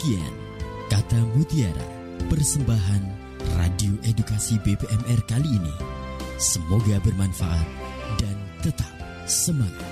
Demikian Kata Mutiara, persembahan Radio Edukasi BPMR kali ini. Semoga bermanfaat dan tetap semangat.